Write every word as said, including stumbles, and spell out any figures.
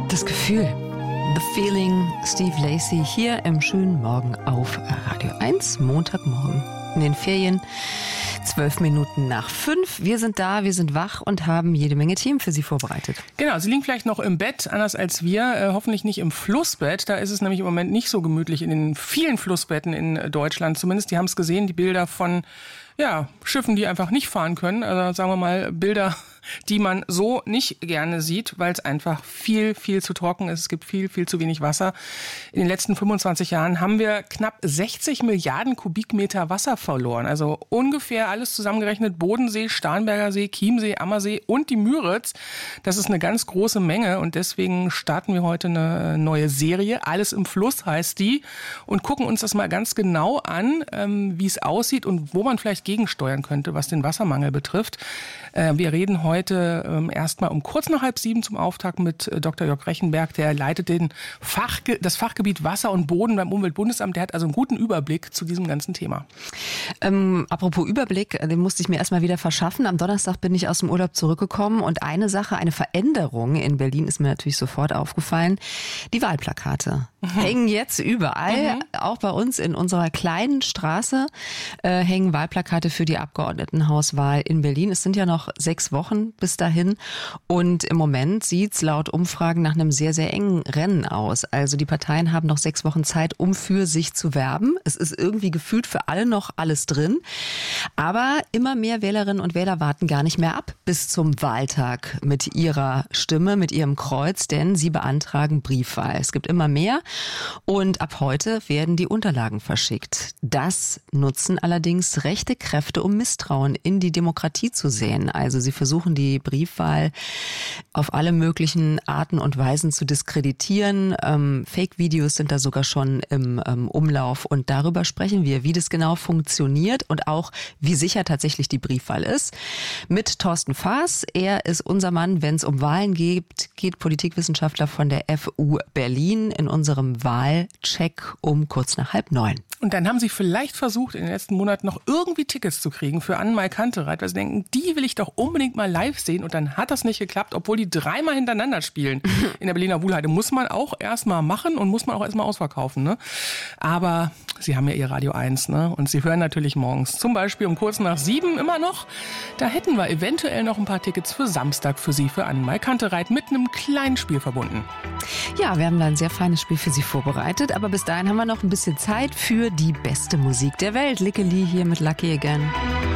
Das Gefühl. The Feeling, Steve Lacy hier im schönen Morgen auf Radio eins, Montagmorgen in den Ferien, zwölf Minuten nach fünf. Wir sind da, wir sind wach und haben jede Menge Themen für Sie vorbereitet. Genau, Sie liegen vielleicht noch im Bett, anders als wir, äh, hoffentlich nicht im Flussbett. Da ist es nämlich im Moment nicht so gemütlich in den vielen Flussbetten in Deutschland. Zumindest, die haben es gesehen, die Bilder von ja, Schiffen, die einfach nicht fahren können. Also sagen wir mal Bilder, die man so nicht gerne sieht, weil es einfach viel, viel zu trocken ist. Es gibt viel, viel zu wenig Wasser. In den letzten fünfundzwanzig Jahren haben wir knapp sechzig Milliarden Kubikmeter Wasser verloren. Also ungefähr alles zusammengerechnet. Bodensee, Starnberger See, Chiemsee, Ammersee und die Müritz. Das ist eine ganz große Menge und deswegen starten wir heute eine neue Serie. Alles im Fluss heißt die und gucken uns das mal ganz genau an, wie es aussieht und wo man vielleicht gegensteuern könnte, was den Wassermangel betrifft. Wir reden heute erstmal um kurz nach halb sieben zum Auftakt mit Doktor Jörg Rechenberg. Der leitet den Fachge- das Fachgebiet Wasser und Boden beim Umweltbundesamt. Der hat also einen guten Überblick zu diesem ganzen Thema. Ähm, apropos Überblick, den musste ich mir erstmal wieder verschaffen. Am Donnerstag bin ich aus dem Urlaub zurückgekommen und eine Sache, eine Veränderung in Berlin ist mir natürlich sofort aufgefallen. Die Wahlplakate mhm. hängen jetzt überall, mhm. auch bei uns in unserer kleinen Straße äh, hängen Wahlplakate für die Abgeordnetenhauswahl in Berlin. Es sind ja noch sechs Wochen bis dahin und im Moment sieht's laut Umfragen nach einem sehr, sehr engen Rennen aus. Also die Parteien haben noch sechs Wochen Zeit, um für sich zu werben. Es ist irgendwie gefühlt für alle noch alles drin. Aber immer mehr Wählerinnen und Wähler warten gar nicht mehr ab bis zum Wahltag mit ihrer Stimme, mit ihrem Kreuz, denn sie beantragen Briefwahl. Es gibt immer mehr und ab heute werden die Unterlagen verschickt. Das nutzen allerdings rechte Kräfte, um Misstrauen in die Demokratie zu sehen. Also sie versuchen die Briefwahl auf alle möglichen Arten und Weisen zu diskreditieren. Ähm, Fake-Videos sind da sogar schon im ähm, Umlauf und darüber sprechen wir, wie das genau funktioniert und auch wie sicher tatsächlich die Briefwahl ist. Mit Thorsten Faas. Er ist unser Mann, wenn es um Wahlen geht, geht Politikwissenschaftler von der F U Berlin in unserem Wahlcheck um kurz nach halb neun. Und dann haben Sie vielleicht versucht, in den letzten Monaten noch irgendwie Tickets zu kriegen für Annemarie Kantereit, weil Sie denken, die will ich doch unbedingt mal live sehen. Und dann hat das nicht geklappt, obwohl die dreimal hintereinander spielen. In der Berliner Wuhlheide muss man auch erstmal machen und muss man auch erstmal ausverkaufen. Ne? Aber Sie haben ja Ihr Radio eins, ne? Und Sie hören natürlich morgens, zum Beispiel um kurz nach sieben immer noch. Da hätten wir eventuell noch ein paar Tickets für Samstag für Sie, für Annemarie Kantereit, mit einem kleinen Spiel verbunden. Ja, wir haben da ein sehr feines Spiel für Sie vorbereitet. Aber bis dahin haben wir noch ein bisschen Zeit für die beste Musik der Welt. Lickeli hier mit Lucky Again.